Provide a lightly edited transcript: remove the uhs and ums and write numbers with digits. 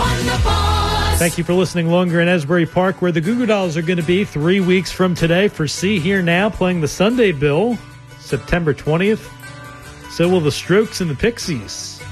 Thank you for listening longer in Asbury Park, where the Goo Goo Dolls are going to be 3 weeks from today for See Here Now, playing the Sunday Bill, September 20th. So will the Strokes and the Pixies.